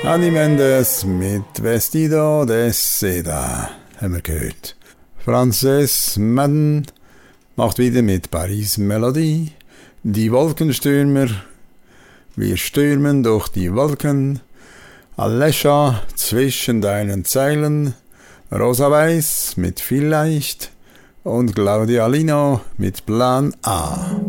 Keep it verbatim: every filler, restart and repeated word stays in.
Anny Mendes mit Vestido de Seda haben wir gehört. Frances Madden macht wieder mit Paris Melodie. Die Wolkenstürmer, wir stürmen durch die Wolken. Alessia zwischen deinen Zeilen. Rosa Weiß mit Vielleicht und Claudia Lino mit Plan A.